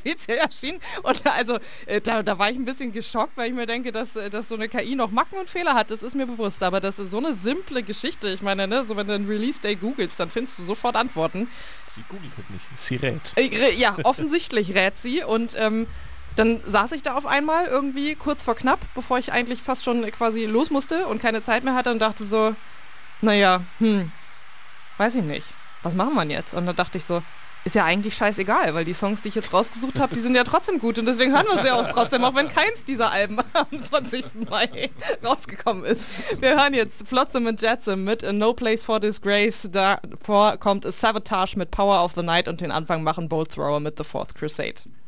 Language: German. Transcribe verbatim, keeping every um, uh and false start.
offiziell erschienen. Und also äh, da, da war ich ein bisschen geschockt, weil ich mir denke, dass, äh, dass so eine K I noch Macken und Fehler hat, das ist mir bewusst. Aber das ist so eine simple Geschichte. Ich meine, ne, so wenn du einen Release-Day googelst, dann findest du sofort Antworten. Sie googelt halt nicht, sie rät. Äh, ja, offensichtlich rät sie. Und ähm, dann saß ich da auf einmal irgendwie kurz vor knapp, bevor ich eigentlich fast schon quasi los musste und keine Zeit mehr hatte und dachte so, naja, hm, weiß ich nicht, was machen wir jetzt? Und dann dachte ich so, ist ja eigentlich scheißegal, weil die Songs, die ich jetzt rausgesucht habe, die sind ja trotzdem gut und deswegen hören wir sie auch trotzdem, auch wenn keins dieser Alben am zwanzigsten Mai rausgekommen ist. Wir hören jetzt Flotsam and Jetsam mit A No Place for Disgrace, davor kommt A Sabotage mit Power of the Night und den Anfang machen Bolt Thrower mit The Fourth Crusade.